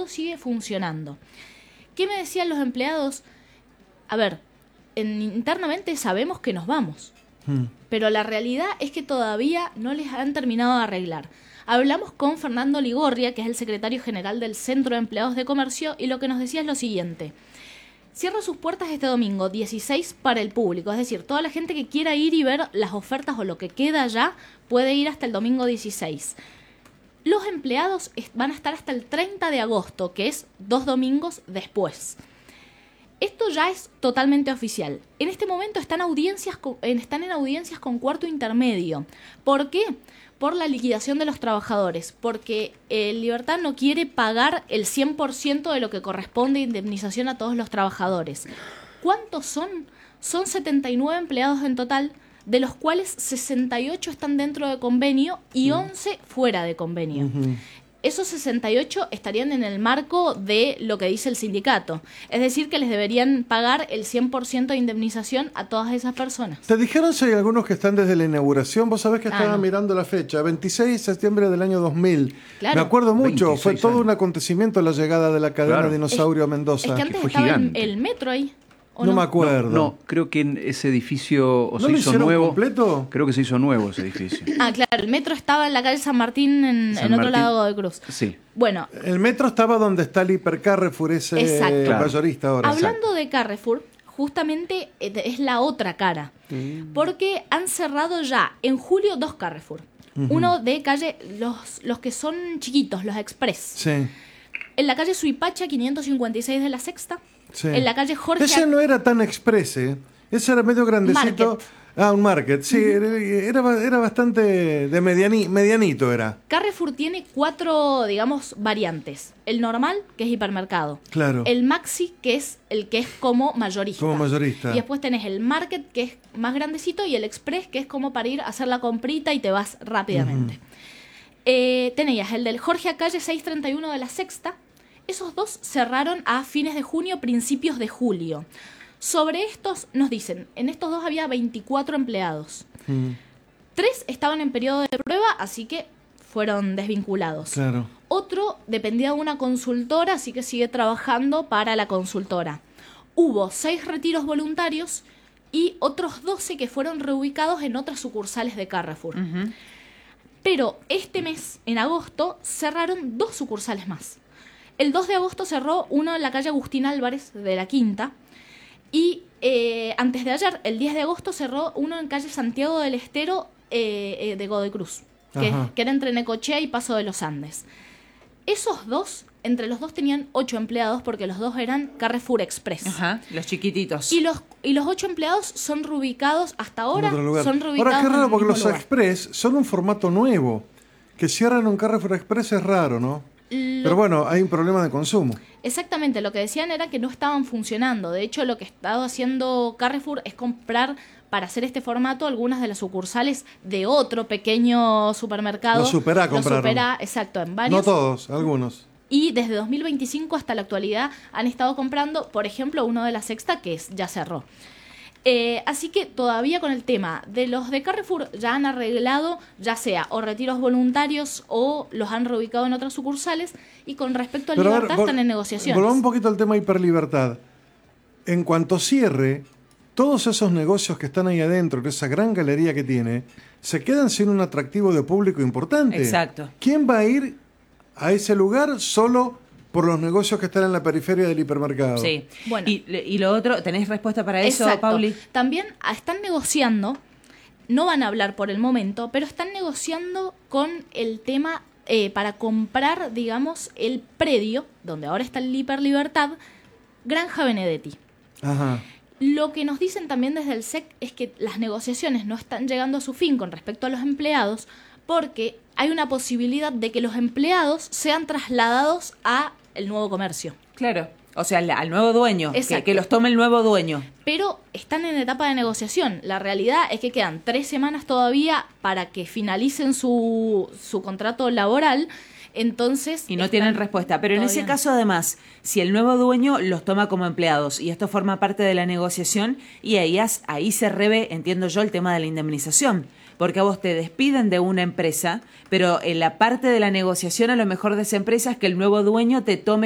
sigue funcionando. ¿Qué me decían los empleados? A ver, internamente sabemos que nos vamos, pero la realidad es que todavía no les han terminado de arreglar. Hablamos con Fernando Ligorria, que es el secretario general del Centro de Empleados de Comercio, y lo que nos decía es lo siguiente. Cierra sus puertas este domingo 16 para el público, es decir, toda la gente que quiera ir y ver las ofertas o lo que queda ya puede ir hasta el domingo 16. Los empleados van a estar hasta el 30 de agosto, que es 2 domingos después. Esto ya es totalmente oficial. En este momento están en audiencias con cuarto intermedio. ¿Por qué? Por la liquidación de los trabajadores, porque Libertad no quiere pagar el 100% de lo que corresponde de indemnización a todos los trabajadores. ¿Cuántos son? Son 79 empleados en total, de los cuales 68 están dentro de convenio y 11 fuera de convenio. Esos 68 estarían en el marco de lo que dice el sindicato. Es decir, que les deberían pagar el 100% de indemnización a todas esas personas. ¿Te dijeron si hay algunos que están desde la inauguración? Vos sabés que estaba mirando la fecha, 26 de septiembre del año 2000. Claro. Me acuerdo mucho, fue todo un acontecimiento la llegada de la cadena Dinosaurio a Mendoza. Es que antes estaba el metro ahí. No me acuerdo. No, creo que en ese edificio se hizo nuevo. ¿Completo? Creo que se hizo nuevo ese edificio. Claro, el metro estaba en la calle San Martín, en otro lado de Cruz. Sí. Bueno. El metro estaba donde está el Hiper Carrefour, ese mayorista ahora. Hablando de Carrefour, justamente es la otra cara. Porque han cerrado ya en julio 2 Carrefour. Uno de calle, los que son chiquitos, los Express. Sí. En la calle Suipacha 556 de la Sexta. Sí. En la calle Jorge... Ese no era tan express, ¿eh? Ese era medio grandecito. Market. Un market, sí. Era bastante de medianito era. Carrefour tiene 4, digamos, variantes. El normal, que es hipermercado. Claro. El maxi, que es el que es como mayorista. Como mayorista. Y después tenés el market, que es más grandecito, y el express, que es como para ir a hacer la comprita y te vas rápidamente. Tenías el del Jorge Acalle 631 de la Sexta. Esos 2 cerraron a fines de junio, principios de julio. Sobre estos nos dicen, en estos 2 había 24 empleados. 3 estaban en periodo de prueba, así que fueron desvinculados. Claro. Otro dependía de una consultora, así que sigue trabajando para la consultora. Hubo 6 retiros voluntarios y otros 12 que fueron reubicados en otras sucursales de Carrefour. Pero este mes, en agosto, cerraron 2 sucursales más. El 2 de agosto cerró uno en la calle Agustín Álvarez de la Quinta. Y antes de ayer, el 10 de agosto, cerró uno en calle Santiago del Estero de Godoy Cruz, que era entre Necochea y Paso de los Andes. Esos 2, entre los 2 tenían 8 empleados porque los 2 eran Carrefour Express. Los chiquititos. Y los 8 empleados son reubicados hasta ahora. Ahora qué raro porque los Express son un formato nuevo. Que cierran un Carrefour Express es raro, ¿no? Pero bueno, hay un problema de consumo. Exactamente, lo que decían era que no estaban funcionando. De hecho, lo que ha estado haciendo Carrefour es comprar, para hacer este formato, algunas de las sucursales de otro pequeño supermercado. Los Superá compraron. Los Superá, exacto, en varios. No todos, algunos. Y desde 2025 hasta la actualidad han estado comprando, por ejemplo, uno de la Sexta, que ya cerró. Así que todavía con el tema de los de Carrefour ya han arreglado, ya sea o retiros voluntarios o los han reubicado en otras sucursales, y con respecto a Libertad están en negociaciones. Volvamos un poquito al tema Hiperlibertad. En cuanto cierre, todos esos negocios que están ahí adentro, esa gran galería que tiene, se quedan sin un atractivo de público importante. Exacto. ¿Quién va a ir a ese lugar solo por los negocios que están en la periferia del hipermercado? Sí. Bueno. Y lo otro, ¿tenés respuesta para eso, Pauli? También están negociando, no van a hablar por el momento, pero están negociando con el tema para comprar, digamos, el predio, donde ahora está el Hiperlibertad, Granja Benedetti. Ajá. Lo que nos dicen también desde el SEC es que las negociaciones no están llegando a su fin con respecto a los empleados, porque hay una posibilidad de que los empleados sean trasladados a el nuevo comercio. Claro, o sea, al nuevo dueño, Exacto. que los tome el nuevo dueño. Pero están en etapa de negociación. La realidad es que quedan 3 semanas todavía para que finalicen su contrato laboral. Entonces, y no tienen respuesta. Pero en ese caso, además, si el nuevo dueño los toma como empleados y esto forma parte de la negociación, y ahí se reve, entiendo yo, el tema de la indemnización. Porque a vos te despiden de una empresa, pero en la parte de la negociación a lo mejor de esa empresa es que el nuevo dueño te tome